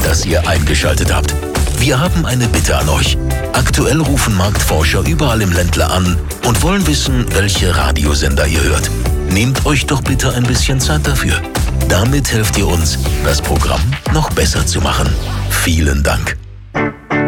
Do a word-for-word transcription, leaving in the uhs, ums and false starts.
dass ihr eingeschaltet habt. Wir haben eine Bitte an euch. Aktuell rufen Marktforscher überall im Ländle an und wollen wissen, welche Radiosender ihr hört. Nehmt euch doch bitte ein bisschen Zeit dafür. Damit helft ihr uns, das Programm noch besser zu machen. Vielen Dank.